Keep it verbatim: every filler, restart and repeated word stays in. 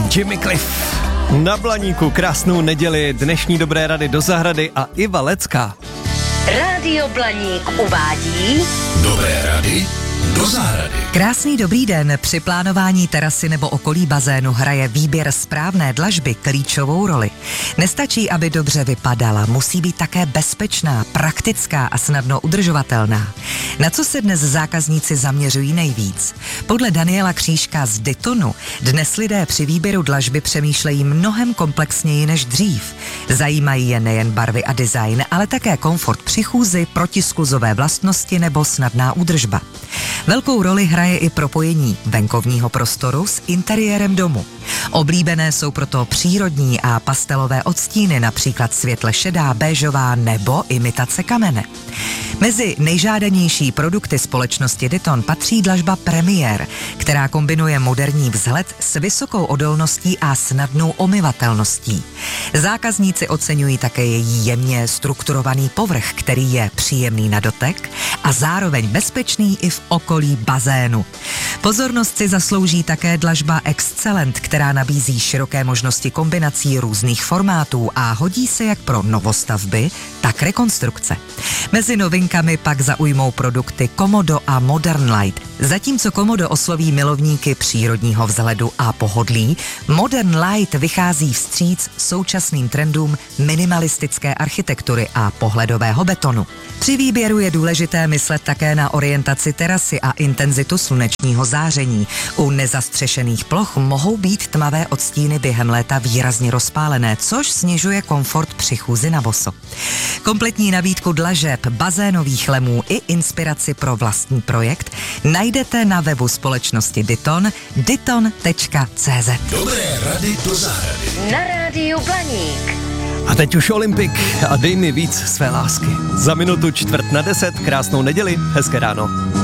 Jimmy Cliff. Na Blaníku krásnou neděli, dnešní dobré rady do zahrady a Iva Lecká. Rádio Blaník uvádí Dobré rady do zahrady. Krásný dobrý den. Při plánování terasy nebo okolí bazénu hraje výběr správné dlažby klíčovou roli. Nestačí, aby dobře vypadala, musí být také bezpečná, praktická a snadno udržovatelná. Na co se dnes zákazníci zaměřují nejvíc? Podle Daniela Křížka z Ditonu dnes lidé při výběru dlažby přemýšlejí mnohem komplexněji než dřív. Zajímají je nejen barvy a design, ale také komfort při chůzi, protiskluzové vlastnosti nebo snadná údržba. Velkou roli hraje i propojení venkovního prostoru s interiérem domu. Oblíbené jsou proto přírodní a pastelové odstíny, například světle šedá, béžová nebo imitace kamene. Mezi nejžádanější produkty společnosti Diton patří dlažba Premier, která kombinuje moderní vzhled s vysokou odolností a snadnou omyvatelností. Zákazníci oceňují také její jemně strukturovaný povrch, který je příjemný na dotek a zároveň bezpečný i v okolí bazénu. Pozornost si zaslouží také dlažba Excellent, která nabízí široké možnosti kombinací různých formátů a hodí se jak pro novostavby, tak rekonstrukce. Mezi novinkami pak zaujmou produkty Komodo a Modern Light. Zatímco Komodo osloví milovníky přírodního vzhledu a pohodlí, Modern Light vychází vstříc současným trendům minimalistické architektury a pohledového betonu. Při výběru je důležité myslet také na orientaci terasy a intenzitu slunečního záření. U nezastřešených ploch mohou být tmavé odstíny během léta výrazně rozpálené, což snižuje komfort při chůzi na boso. Kompletní nabídku dlažeb, bazénových lemů i inspiraci pro vlastní projekt najdete na webu společnosti Diton diton tečka cé zet. Dobré rady do zahrady. na Rádiu Blaník. A teď už Olympik a dej mi víc své lásky. Za minutu čtvrt na deset, krásnou neděli, hezké ráno.